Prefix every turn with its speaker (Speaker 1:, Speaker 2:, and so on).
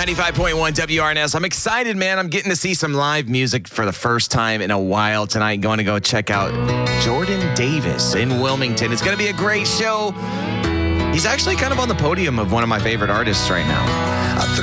Speaker 1: 95.1 WRNS. I'm excited, man. I'm getting to see some live music for the first time in a while tonight. Going to go check out Jordan Davis in Wilmington. It's going to be a great show. He's actually kind of on the podium of one of my favorite artists right now.